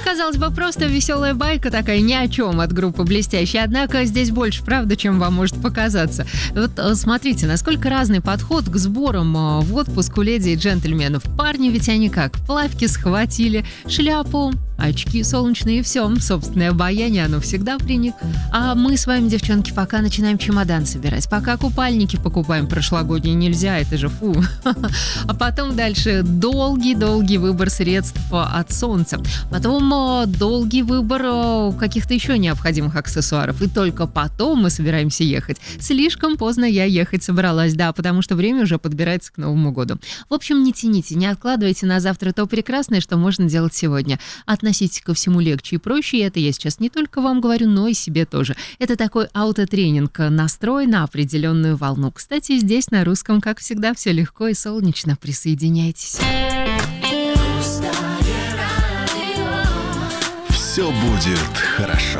Казалось бы, просто веселая байка такая ни о чем от группы «Блестящий», однако здесь больше правда, чем вам может показаться. Вот смотрите, насколько разный подход к сборам в отпуск у леди и джентльменов. Парни ведь они как, плавки схватили, шляпу, очки солнечные и все. Собственное обаяние, оно всегда при них. А мы с вами, девчонки, пока начинаем чемодан собирать, пока купальники покупаем прошлогодние, нельзя, это же фу. А потом дальше долгий выбор средств от солнца. Потом долгий выбор каких-то еще необходимых аксессуаров. И только потом мы собираемся ехать. Слишком поздно я ехать собралась, да, потому что время уже подбирается к Новому году. В общем, не тяните, не откладывайте на завтра то прекрасное, что можно делать сегодня. Относитесь ко всему легче и проще, и это я сейчас не только вам говорю, но и себе тоже. Это такой аутотренинг, настрой на определенную волну. Кстати, здесь на русском, как всегда, все легко и солнечно. Присоединяйтесь. Все будет хорошо.